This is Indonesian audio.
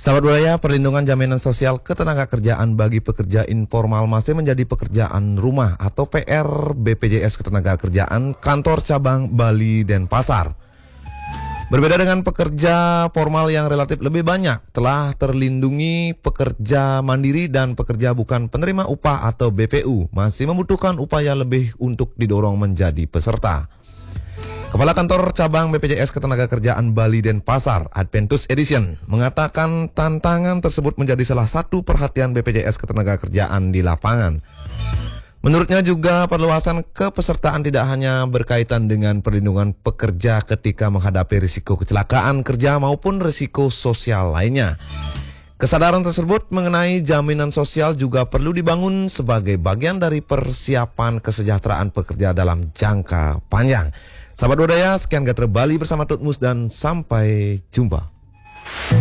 Sahabat budaya, perlindungan jaminan sosial ketenagakerjaan bagi pekerja informal masih menjadi pekerjaan rumah atau PR BPJS Ketenagakerjaan Kantor Cabang Bali Denpasar. Berbeda dengan pekerja formal yang relatif lebih banyak, telah terlindungi pekerja mandiri dan pekerja bukan penerima upah atau BPU masih membutuhkan upaya lebih untuk didorong menjadi peserta. Kepala Kantor Cabang BPJS Ketenagakerjaan Bali Denpasar, Adventus Edition, mengatakan tantangan tersebut menjadi salah satu perhatian BPJS Ketenagakerjaan di lapangan. Menurutnya juga perluasan kepesertaan tidak hanya berkaitan dengan perlindungan pekerja ketika menghadapi risiko kecelakaan kerja maupun risiko sosial lainnya. Kesadaran tersebut mengenai jaminan sosial juga perlu dibangun sebagai bagian dari persiapan kesejahteraan pekerja dalam jangka panjang. Sahabat budaya, sekian Gatra Bali bersama Tutmus dan sampai jumpa.